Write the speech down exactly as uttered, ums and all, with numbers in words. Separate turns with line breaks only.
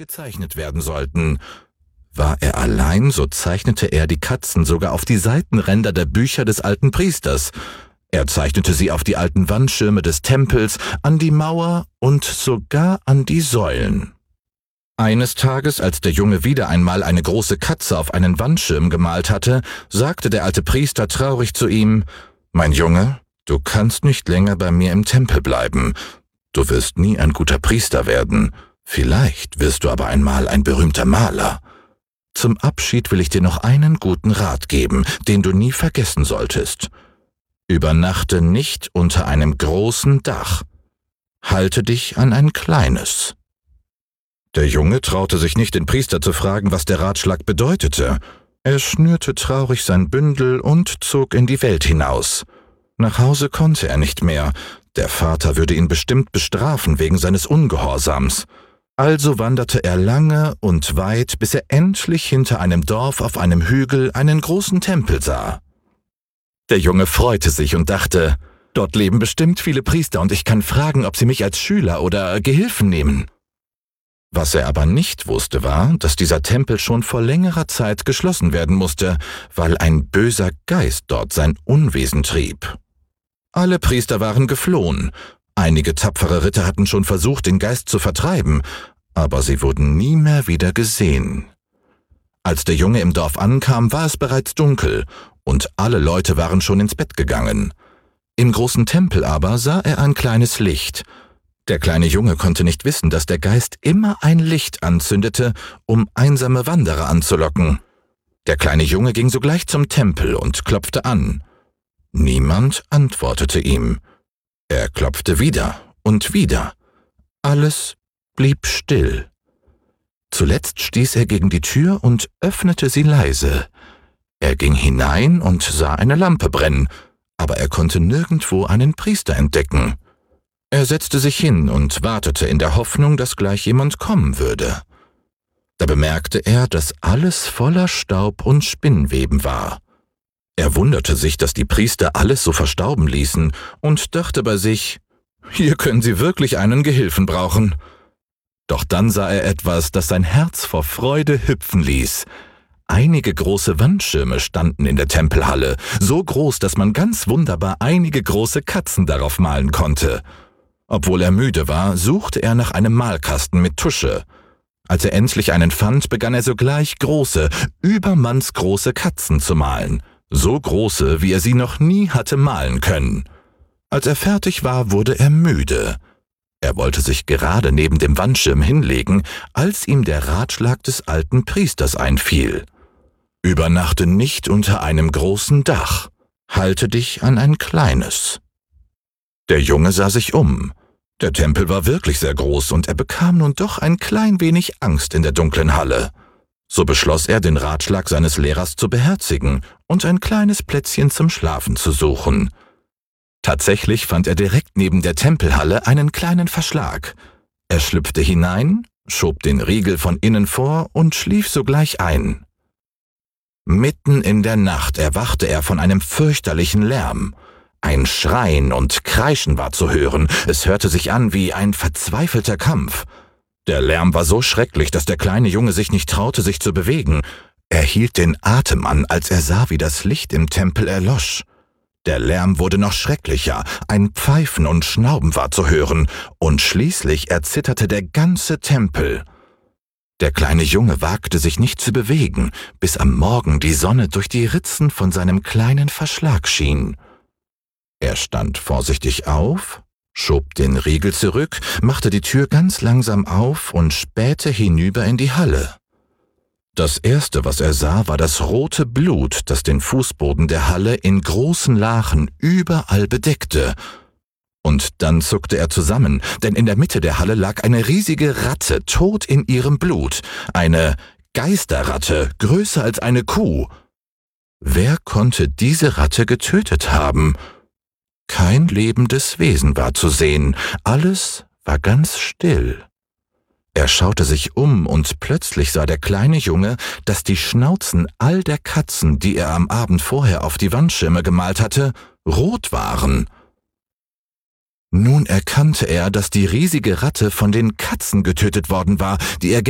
gezeichnet werden sollten. War er allein, so zeichnete er die Katzen sogar auf die Seitenränder der Bücher des alten Priesters. Er zeichnete sie auf die alten Wandschirme des Tempels, an die Mauer und sogar an die Säulen. Eines Tages, als der Junge wieder einmal eine große Katze auf einen Wandschirm gemalt hatte, sagte der alte Priester traurig zu ihm: »Mein Junge, du kannst nicht länger bei mir im Tempel bleiben. Du wirst nie ein guter Priester werden. Vielleicht wirst du aber einmal ein berühmter Maler. Zum Abschied will ich dir noch einen guten Rat geben, den du nie vergessen solltest. Übernachte nicht unter einem großen Dach. Halte dich an ein kleines.« Der Junge traute sich nicht, den Priester zu fragen, was der Ratschlag bedeutete. Er schnürte traurig sein Bündel und zog in die Welt hinaus. Nach Hause konnte er nicht mehr. Der Vater würde ihn bestimmt bestrafen wegen seines Ungehorsams. Also wanderte er lange und weit, bis er endlich hinter einem Dorf auf einem Hügel einen großen Tempel sah. Der Junge freute sich und dachte: »Dort leben bestimmt viele Priester und ich kann fragen, ob sie mich als Schüler oder Gehilfen nehmen.« Was er aber nicht wusste, war, dass dieser Tempel schon vor längerer Zeit geschlossen werden musste, weil ein böser Geist dort sein Unwesen trieb. Alle Priester waren geflohen. Einige tapfere Ritter hatten schon versucht, den Geist zu vertreiben, aber sie wurden nie mehr wieder gesehen. Als der Junge im Dorf ankam, war es bereits dunkel und alle Leute waren schon ins Bett gegangen. Im großen Tempel aber sah er ein kleines Licht. Der kleine Junge konnte nicht wissen, dass der Geist immer ein Licht anzündete, um einsame Wanderer anzulocken. Der kleine Junge ging sogleich zum Tempel und klopfte an. Niemand antwortete ihm. Er klopfte wieder und wieder. Alles blieb still. Zuletzt stieß er gegen die Tür und öffnete sie leise. Er ging hinein und sah eine Lampe brennen, aber er konnte nirgendwo einen Priester entdecken. Er setzte sich hin und wartete in der Hoffnung, dass gleich jemand kommen würde. Da bemerkte er, dass alles voller Staub und Spinnweben war. Er wunderte sich, dass die Priester alles so verstauben ließen und dachte bei sich: »Hier können sie wirklich einen Gehilfen brauchen.« Doch dann sah er etwas, das sein Herz vor Freude hüpfen ließ. Einige große Wandschirme standen in der Tempelhalle, so groß, dass man ganz wunderbar einige große Katzen darauf malen konnte. Obwohl er müde war, suchte er nach einem Malkasten mit Tusche. Als er endlich einen fand, begann er sogleich große, übermannsgroße Katzen zu malen. So große, wie er sie noch nie hatte malen können. Als er fertig war, wurde er müde. Er wollte sich gerade neben dem Wandschirm hinlegen, als ihm der Ratschlag des alten Priesters einfiel. »Übernachte nicht unter einem großen Dach. Halte dich an ein kleines.« Der Junge sah sich um. Der Tempel war wirklich sehr groß und er bekam nun doch ein klein wenig Angst in der dunklen Halle. So beschloss er, den Ratschlag seines Lehrers zu beherzigen und ein kleines Plätzchen zum Schlafen zu suchen. Tatsächlich fand er direkt neben der Tempelhalle einen kleinen Verschlag. Er schlüpfte hinein, schob den Riegel von innen vor und schlief sogleich ein. Mitten in der Nacht erwachte er von einem fürchterlichen Lärm. Ein Schreien und Kreischen war zu hören, es hörte sich an wie ein verzweifelter Kampf. Der Lärm war so schrecklich, dass der kleine Junge sich nicht traute, sich zu bewegen. Er hielt den Atem an, als er sah, wie das Licht im Tempel erlosch. Der Lärm wurde noch schrecklicher, ein Pfeifen und Schnauben war zu hören, und schließlich erzitterte der ganze Tempel. Der kleine Junge wagte sich nicht zu bewegen, bis am Morgen die Sonne durch die Ritzen von seinem kleinen Verschlag schien. Er stand vorsichtig auf, schob den Riegel zurück, machte die Tür ganz langsam auf und spähte hinüber in die Halle. Das Erste, was er sah, war das rote Blut, das den Fußboden der Halle in großen Lachen überall bedeckte. Und dann zuckte er zusammen, denn in der Mitte der Halle lag eine riesige Ratte tot in ihrem Blut, eine Geisterratte, größer als eine Kuh. Wer konnte diese Ratte getötet haben? Kein lebendes Wesen war zu sehen, alles war ganz still. Er schaute sich um und plötzlich sah der kleine Junge, dass die Schnauzen all der Katzen, die er am Abend vorher auf die Wandschirme gemalt hatte, rot waren. Nun erkannte er, dass die riesige Ratte von den Katzen getötet worden war, die er